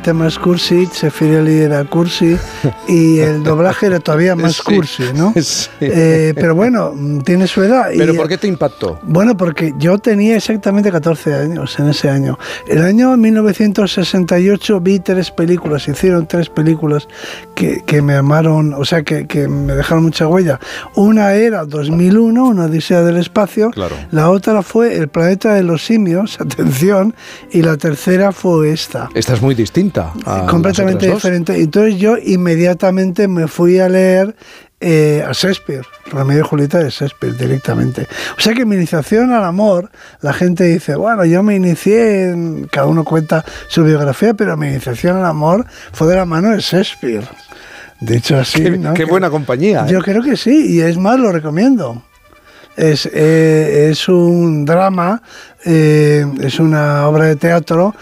tema es cursi, Zeffirelli era cursi y el doblaje era todavía más cursi, ¿no? Sí. Pero bueno, tiene su edad. ¿Pero por qué te impactó? Bueno, porque yo tenía exactamente 14 años en ese año. El año 1968 vi 3 películas, hicieron 3 películas que me amaron, o sea, que me dejaron mucha huella. Una era 2001, una odisea del espacio. Claro. La otra fue El planeta de los simios, atención, y la tercera fue esta. Esta es muy distinta. Completamente diferente. Entonces yo inmediatamente me fui a leer a Shakespeare, Romeo y Julieta de Shakespeare directamente. O sea que mi iniciación al amor, la gente dice, bueno, yo me inicié, cada uno cuenta su biografía, pero mi iniciación al amor fue de la mano de Shakespeare. Dicho así, ¿no? Qué buena compañía. Yo creo que sí, y es más, lo recomiendo. Es un drama, es una obra de teatro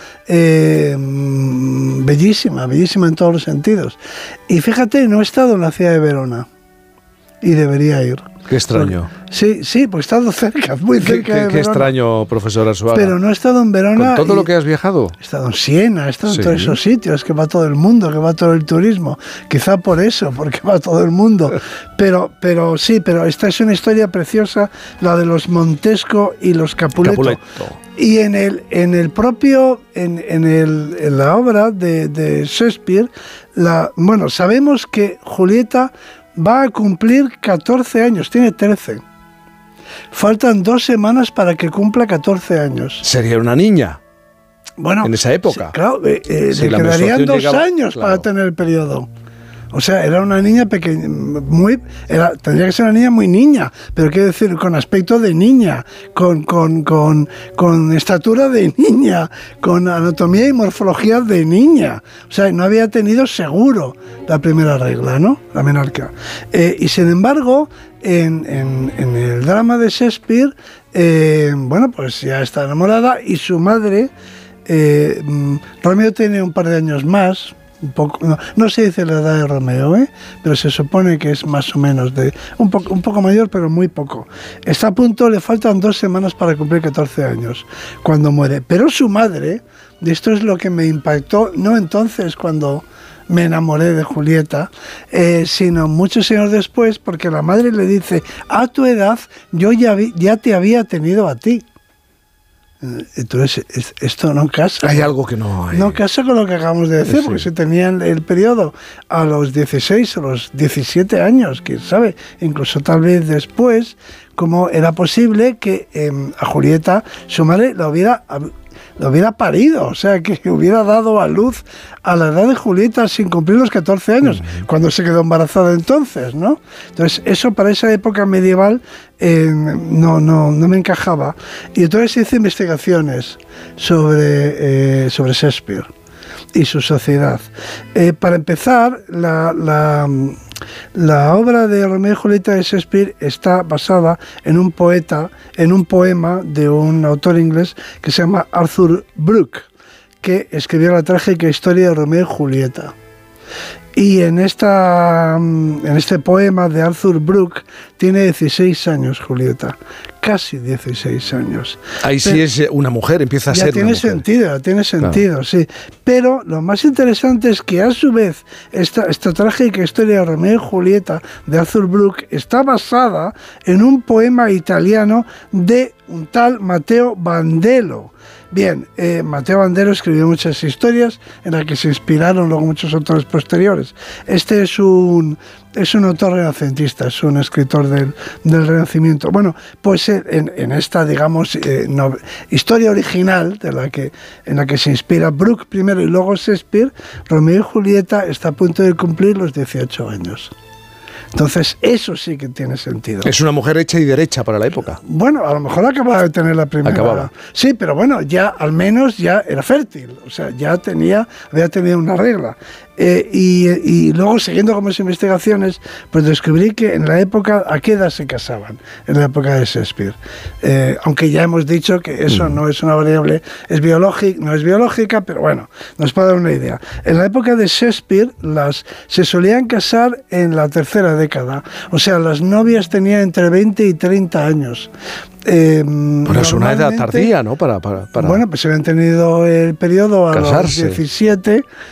bellísima, bellísima en todos los sentidos. Y fíjate, no he estado en la ciudad de Verona y debería ir. Qué extraño. Sí, pues he estado cerca, muy cerca de Verona. Qué extraño, profesor Arzuaga. Pero no he estado en Verona. ¿Con todo lo que has viajado? He estado en Siena, he estado en todos esos sitios, que va todo el mundo, que va todo el turismo. Quizá por eso, porque va todo el mundo. Pero esta es una historia preciosa, la de los Montesco y los Capuleto. Y en la obra de Shakespeare, sabemos que Julieta va a cumplir 14 años, tiene 13. Faltan 2 semanas para que cumpla 14 años. ¿Sería una niña? Bueno, en esa época. Sí, claro, le quedarían 2 años para tener el periodo. O sea, era una niña pequeña, tendría que ser una niña muy niña, pero quiero decir, con aspecto de niña, con estatura de niña, con anatomía y morfología de niña. O sea, no había tenido seguro la primera regla, ¿no? La menarca. Y sin embargo, en el drama de Shakespeare, pues ya está enamorada y su madre, Romeo tiene un par de años más. Un poco, no se dice la edad de Romeo, pero se supone que es más o menos un poco mayor, pero muy poco. Está a punto, le faltan 2 semanas para cumplir 14 años, cuando muere. Pero su madre, y esto es lo que me impactó, no entonces cuando me enamoré de Julieta, sino muchos años después, porque la madre le dice, a tu edad yo ya te había tenido a ti. Entonces, esto no casa. Hay algo que no hay. No casa con lo que acabamos de decir, porque si tenían el periodo a los 16 o los 17 años, quién sabe, incluso tal vez después, ¿cómo era posible que a Julieta su madre lo hubiera parido? O sea, que hubiera dado a luz a la edad de Julieta sin cumplir los 14 años, cuando se quedó embarazada entonces, ¿no? Entonces, eso para esa época medieval no me encajaba. Y entonces hice investigaciones sobre Shakespeare y su sociedad. Para empezar, la obra de Romeo y Julieta de Shakespeare está basada en un poema de un autor inglés que se llama Arthur Brooke, que escribió la trágica historia de Romeo y Julieta. Y en este poema de Arthur Brooke tiene 16 años Julieta, casi 16 años. Ahí sí es una mujer, empieza a ser una mujer. Tiene sentido, claro. Sí. Pero lo más interesante es que a su vez esta trágica historia de Romeo y Julieta de Arthur Brooke está basada en un poema italiano de un tal Matteo Bandello. Bien, Matteo Bandello escribió muchas historias en las que se inspiraron luego muchos autores posteriores. Este es un autor renacentista, es un escritor del Renacimiento. Bueno, pues en esta, digamos, historia original en la que se inspira Brooke primero y luego Shakespeare, Romeo y Julieta está a punto de cumplir los 18 años. Entonces, eso sí que tiene sentido. Es una mujer hecha y derecha para la época. Bueno, a lo mejor acababa de tener la primera. Acababa. Sí, pero bueno, ya al menos ya era fértil. O sea, ya había tenido una regla. Y luego, siguiendo con mis investigaciones, pues descubrí que en la época, ¿a qué edad se casaban? En la época de Shakespeare. Aunque ya hemos dicho que eso no es una variable, no es biológica, pero bueno, nos puede dar una idea. En la época de Shakespeare, se solían casar en la tercera década. O sea, las novias tenían entre 20 y 30 años. Pero es una edad tardía, ¿no? Para Bueno, pues se habían tenido el periodo a casarse. los 17,